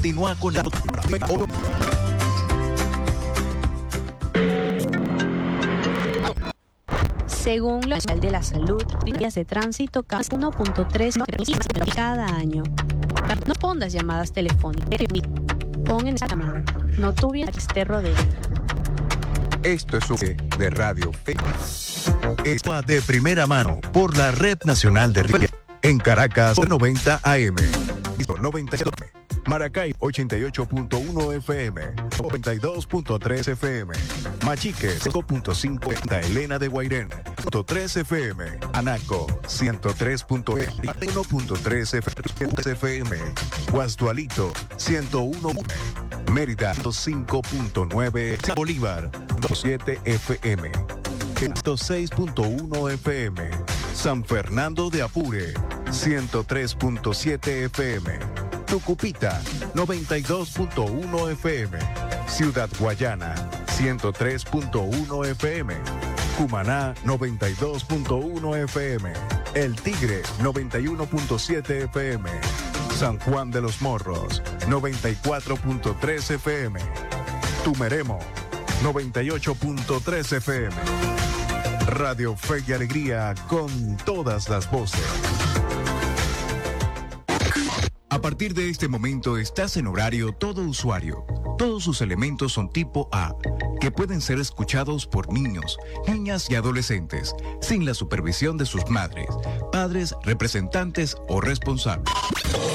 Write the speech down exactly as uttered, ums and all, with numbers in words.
Continúa con la... Según la Nacional de la Salud, vías de tránsito causan uno punto tres cada año. No pongas llamadas telefónicas. Pon en esa cámara. No tuviera que esté rodeado. Esto es de Radio Fe. Esto de primera mano por la Red Nacional de Ríos. En Caracas, noventa A M. noventa y dos. Maracay, ochenta y ocho punto uno F M. noventa y dos punto tres F M. Machique, cinco punto cinco. Santa Elena de Guairén, ciento tres F M. Anaco, ciento tres punto uno punto tres F M. Guastualito, ciento uno. Mérida, ciento cinco punto nueve. Bolívar, ciento siete F M. ciento seis punto uno F M. San Fernando de Apure, ciento tres punto siete F M. Tucupita, noventa y dos punto uno F M. Ciudad Guayana, ciento tres punto uno F M. Cumaná, noventa y dos punto uno F M. El Tigre, noventa y uno punto siete F M. San Juan de los Morros, noventa y cuatro punto tres F M. Tumeremo, noventa y ocho punto tres F M. Radio Fe y Alegría con todas las voces. A partir de este momento estás en horario todo usuario. Todos sus elementos son tipo A, que pueden ser escuchados por niños, niñas y adolescentes, sin la supervisión de sus madres, padres, representantes o responsables.